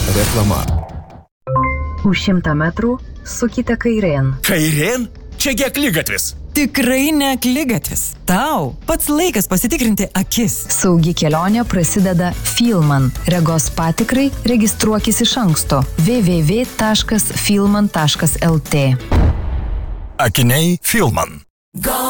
Reklama. Už 100 metrų sukite kairėn. Kairėn? Čiagi akligatvis. Tikrai ne akligatvis. Tau pats laikas pasitikrinti akis. Saugi kelionė prasideda Filman. Regos patikrai registruokis iš anksto. www.filman.lt. Akiniai Filman.